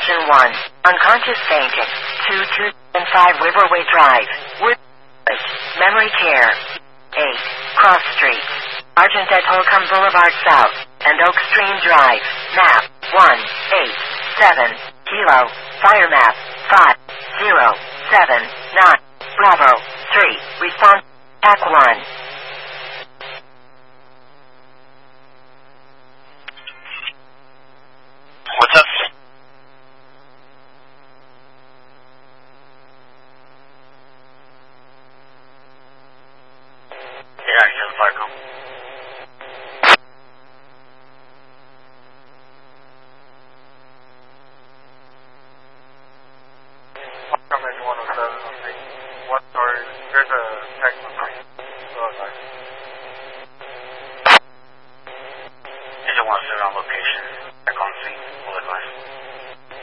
Station 1, unconscious fainting. 2205 Riverway Drive, Wood, Memory Care. 8, Cross Street, Argent at Holcomb Boulevard South, and Oak Stream Drive. Map 187 Kilo. Fire map 5079. Bravo 3. Response. Attack 1.